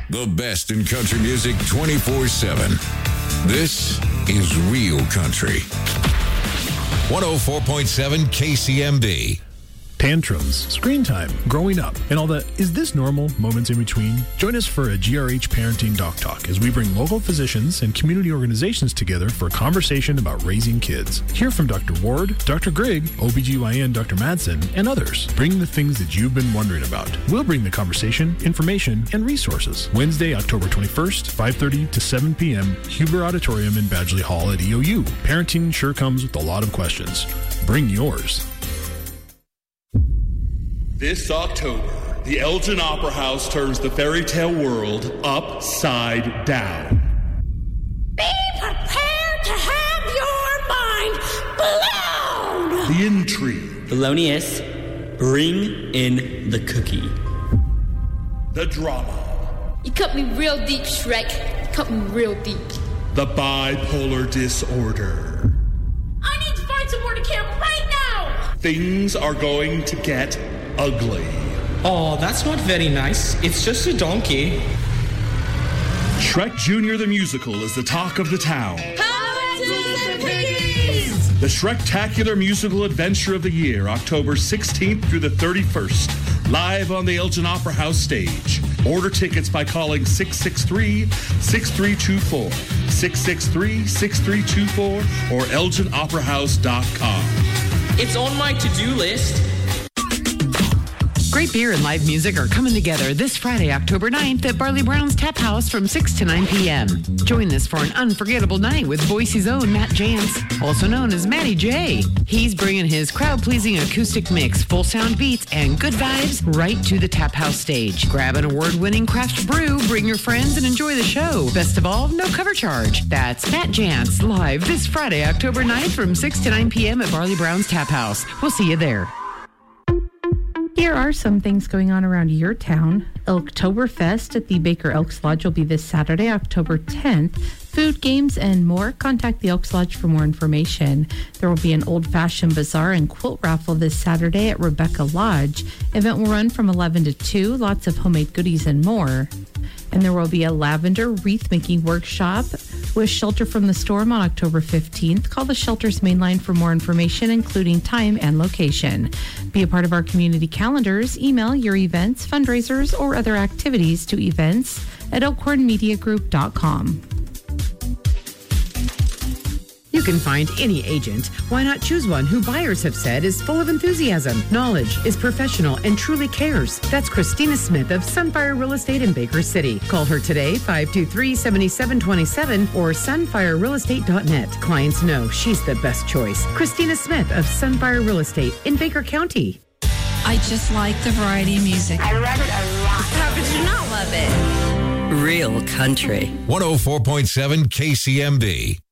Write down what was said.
The best in country music 24/7. This is Real Country. 104.7 KCMB. Tantrums, screen time, growing up, and all the is this normal moments in between. Join us for a GRH Parenting Doc Talk as we bring local physicians and community organizations together for a conversation about raising kids. Hear from Dr. Ward, Dr. Grigg, OBGYN Dr. Madsen, and others. Bring the things that you've been wondering about. We'll bring the conversation, information, and resources. Wednesday, October 21st, 5:30 to 7 p.m., Huber Auditorium in Badgley Hall at EOU. Parenting sure comes with a lot of questions. Bring yours. This October, the Elgin Opera House turns the fairy tale world upside down. Be prepared to have your mind blown! The intrigue. Thelonious, bring in the cookie. The drama. You cut me real deep, Shrek. You cut me real deep. The bipolar disorder. I need to find somewhere to camp right now! Things are going to get ugly. Oh, that's not very nice. It's just a donkey. Shrek Jr. the Musical is the talk of the town. The Shrektacular Musical Adventure of the Year, October 16th through the 31st, live on the Elgin Opera House stage. Order tickets by calling 663-6324, 663-6324, or elginoperahouse.com. It's on my to-do list. Great beer and live music are coming together this Friday, October 9th at Barley Brown's Tap House from 6 to 9 p.m. Join us for an unforgettable night with Boise's own Matt Jantz, also known as Matty J. He's bringing his crowd-pleasing acoustic mix, full sound beats, and good vibes right to the Tap House stage. Grab an award-winning craft brew, bring your friends, and enjoy the show. Best of all, no cover charge. That's Matt Jantz live this Friday, October 9th from 6 to 9 p.m. at Barley Brown's Tap House. We'll see you there. Here are some things going on around your town. Elktoberfest at the Baker Elks Lodge will be this Saturday, October 10th. Food, games, and more. Contact the Elks Lodge for more information. There will be an old-fashioned bazaar and quilt raffle this Saturday at Rebecca Lodge. Event will run from 11 to 2. Lots of homemade goodies and more. And there will be a lavender wreath-making workshop with Shelter from the Storm on October 15th. Call the shelter's main line for more information, including time and location. Be a part of our community calendars. Email your events, fundraisers, or other activities to events@elkhornmediagroup.com. You can find any agent. Why not choose one who buyers have said is full of enthusiasm, knowledge, is professional, and truly cares? That's Christina Smith of Sunfire Real Estate in Baker City. Call her today, 523-7727 or sunfirerealestate.net. Clients know she's the best choice. Christina Smith of Sunfire Real Estate in Baker County. I just like the variety of music. I love it a lot. How could you not love it? Real Country. 104.7 KCMB.